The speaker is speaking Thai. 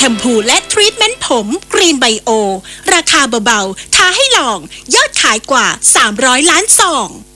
มพูและทรีทเมนต์ผมกรีนไบโอราคาเบาๆท้าให้ลองยอดขายกว่า300 ล้านซอง